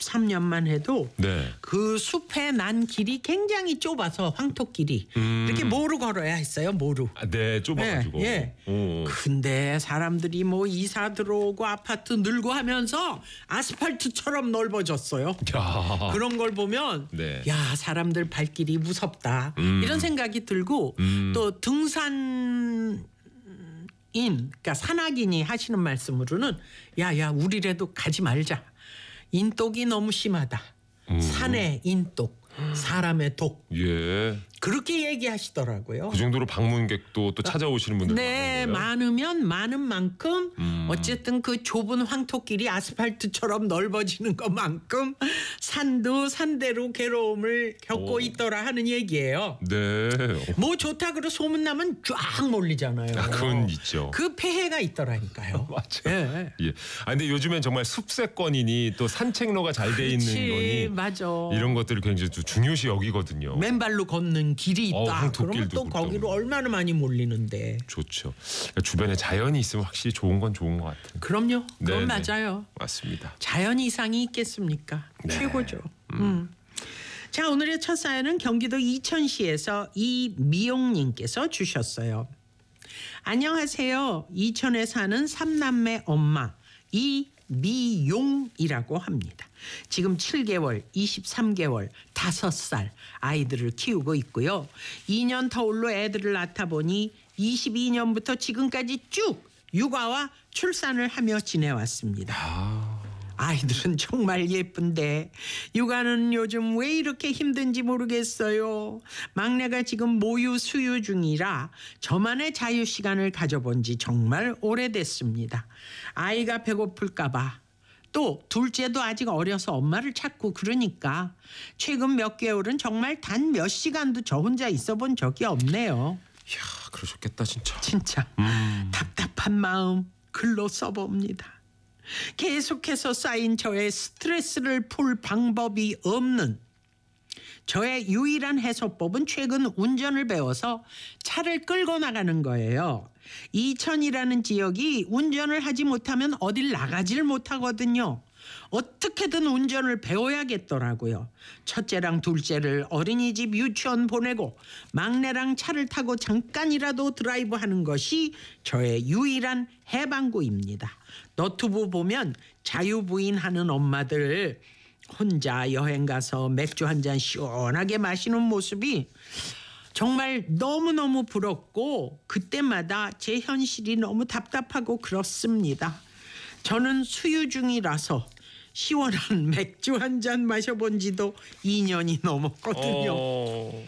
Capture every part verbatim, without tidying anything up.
이십삼 년만 해도 네. 그 숲에 난 길이 굉장히 좁아서 황토길이 음. 이렇게 모루 걸어야 했어요. 모루. 아, 네, 좁아가지고. 예, 예. 근데 사람들이 뭐 이사 들어오고 아파트 늘고 하면서 아스팔트처럼 넓어졌어요. 야. 그런 걸 보면 네. 야, 사람들 발길이 무섭다. 음. 이런 생각이 들고 음. 또 등산 인, 그러니까 산악인이 하시는 말씀으로는 야야 우리라도 가지 말자. 인독이 너무 심하다. 음. 산의 인독, 사람의 독. 예. 그렇게 얘기하시더라고요. 그 정도로 방문객도 또 찾아오시는 분들 네, 많은 거예요? 많으면 많은 만큼 음. 어쨌든 그 좁은 황토길이 아스팔트처럼 넓어지는 것만큼 산도 산대로 괴로움을 겪고 오. 있더라 하는 얘기예요. 네. 뭐 좋다 그러 소문나면 쫙 몰리잖아요. 아, 그건 있죠. 그 폐해가 있더라니까요. 맞죠. 예. 예. 아 근데 요즘엔 정말 숲세권이니 또 산책로가 잘 돼 있는 그렇지, 거니 맞아. 이런 것들을 굉장히 또 중요시 여기거든요. 맨발로 걷는 길이 어, 있다. 황토길도 그러면 또 그렇다고. 거기로 얼마나 많이 몰리는데. 좋죠. 그러니까 주변에 자연이 있으면 확실히 좋은 건 좋은 것 같아요. 그럼요. 그건 네네. 맞아요. 맞습니다. 자연 이상이 있겠습니까? 네. 최고죠. 음. 자, 오늘의 첫 사연은 경기도 이천시에서 이미용님께서 주셨어요. 안녕하세요. 이천에 사는 삼남매 엄마 이미용이라고 합니다. 지금 칠 개월, 이십삼 개월, 다섯 살 아이들을 키우고 있고요. 이 년 터울로 애들을 낳다 보니 이십이 년부터 지금까지 쭉 육아와 출산을 하며 지내왔습니다. 아, 아이들은 정말 예쁜데 육아는 요즘 왜 이렇게 힘든지 모르겠어요. 막내가 지금 모유 수유 중이라 저만의 자유 시간을 가져본 지 정말 오래됐습니다. 아이가 배고플까 봐. 또 둘째도 아직 어려서 엄마를 찾고 그러니까 최근 몇 개월은 정말 단 몇 시간도 저 혼자 있어 본 적이 없네요. 이야, 그러셨겠다 진짜. 진짜 음. 답답한 마음 글로 써봅니다. 계속해서 쌓인 저의 스트레스를 풀 방법이 없는 저의 유일한 해소법은 최근 운전을 배워서 차를 끌고 나가는 거예요. 이천이라는 지역이 운전을 하지 못하면 어딜 나가질 못하거든요. 어떻게든 운전을 배워야겠더라고요. 첫째랑 둘째를 어린이집 유치원 보내고 막내랑 차를 타고 잠깐이라도 드라이브하는 것이 저의 유일한 해방구입니다. 너튜브 보면 자유부인하는 엄마들 혼자 여행 가서 맥주 한 잔 시원하게 마시는 모습이 정말 너무너무 부럽고 그때마다 제 현실이 너무 답답하고 그렇습니다. 저는 수유 중이라서 시원한 맥주 한 잔 마셔본 지도 이 년이 넘었거든요. 어...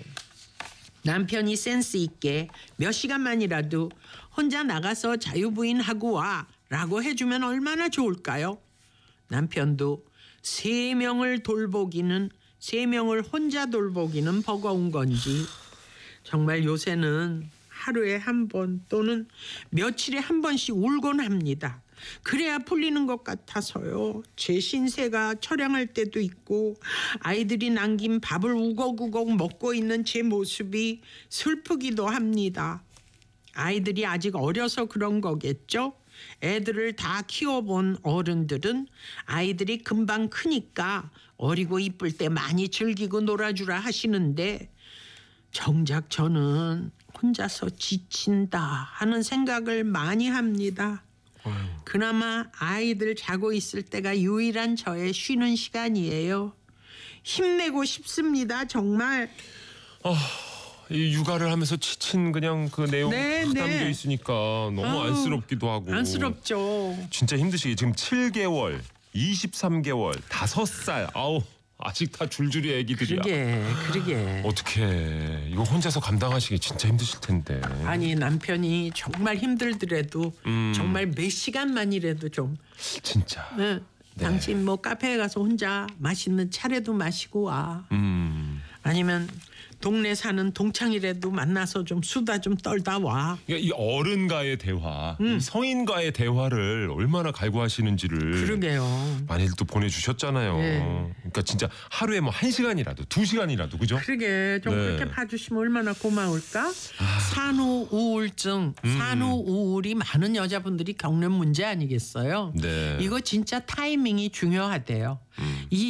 남편이 센스 있게 몇 시간만이라도 혼자 나가서 자유부인하고 와 라고 해주면 얼마나 좋을까요? 남편도 세 명을 돌보기는 세 명을 혼자 돌보기는 버거운 건지 정말 요새는 하루에 한 번 또는 며칠에 한 번씩 울곤 합니다. 그래야 풀리는 것 같아서요. 제 신세가 처량할 때도 있고 아이들이 남긴 밥을 우걱우걱 먹고 있는 제 모습이 슬프기도 합니다. 아이들이 아직 어려서 그런 거겠죠? 애들을 다 키워본 어른들은 아이들이 금방 크니까 어리고 이쁠 때 많이 즐기고 놀아주라 하시는데 정작 저는 혼자서 지친다 하는 생각을 많이 합니다. 그나마 아이들 자고 있을 때가 유일한 저의 쉬는 시간이에요. 힘내고 싶습니다. 정말. 어, 이 육아를 하면서 지친 그냥 그 내용이 네, 딱 네. 담겨 있으니까 너무 아우, 안쓰럽기도 하고. 안쓰럽죠. 진짜 힘드시게 지금 칠 개월, 이십삼 개월, 다섯 살. 아우 아직 다 줄줄이 애기들이야. 그러게 그러게. 어떻게 이거 혼자서 감당하시기 진짜 힘드실 텐데. 아니 남편이 정말 힘들더라도 음. 정말 몇 시간만이라도 좀 진짜. 네. 네. 당신 뭐 카페에 가서 혼자 맛있는 차라도 마시고 와. 음. 아니면 동네 사는 동창이라도 만나서 좀 수다 좀 떨다 와. 그러니까 이 어른과의 대화, 음. 이 성인과의 대화를 얼마나 갈구하시는지를 그러게요. 많이들 또 보내주셨잖아요. 네. 그러니까 진짜 하루에 뭐 한 시간이라도 두 시간이라도 그죠? 그러게 좀 네. 그렇게 봐주시면 얼마나 고마울까. 산후 우울증, 음. 산후 우울이 많은 여자분들이 겪는 문제 아니겠어요? 네. 이거 진짜 타이밍이 중요하대요. 음. 이